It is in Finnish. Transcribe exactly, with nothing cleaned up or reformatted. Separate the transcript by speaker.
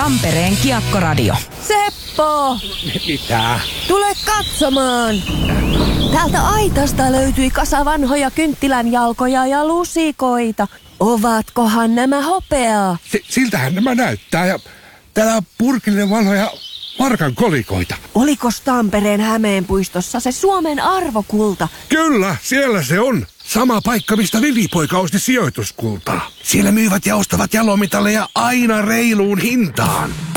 Speaker 1: Tampereen Kiekkoradio.
Speaker 2: Seppo!
Speaker 3: Mitä?
Speaker 2: Tule katsomaan! Täältä aitasta löytyi kasa vanhoja kynttilänjalkoja ja lusikoita. Ovatkohan nämä hopeaa?
Speaker 3: S- siltähän nämä näyttää ja täällä on purkillinen vanhoja markan kolikoita.
Speaker 2: Olikos Tampereen Hämeenpuistossa se Suomen arvokulta?
Speaker 3: Kyllä, siellä se on. Sama paikka, mistä Vivipoika osti sijoituskultaa. Siellä myyvät ja ostavat jalomitalleja aina reiluun hintaan.